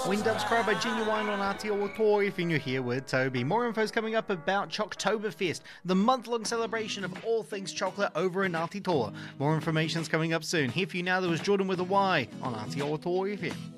When Doves Cry by Genuine on Aotearoa if you're here with Toby. More info's coming up about Choctoberfest, the month-long celebration of all things chocolate over in Aotearoa. More information's coming up soon. Here for you now, there was Jordan with a Y on Aotearoa FM.